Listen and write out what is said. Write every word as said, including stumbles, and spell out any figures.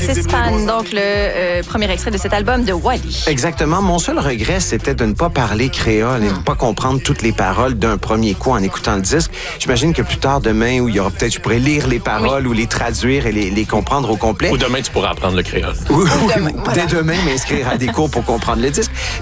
Sispan, donc le euh, premier extrait de cet album de Wally. Exactement. Mon seul regret, c'était de ne pas parler créole et de ne pas comprendre toutes les paroles d'un premier coup en écoutant le disque. J'imagine que plus tard, demain, où il y aura peut-être, je pourrais lire les paroles oui. ou les traduire et les, les comprendre au complet. Ou demain, tu pourras apprendre le créole. Ou, ou demain, ou voilà. dès demain, m'inscrire à des cours pour comprendre le disque.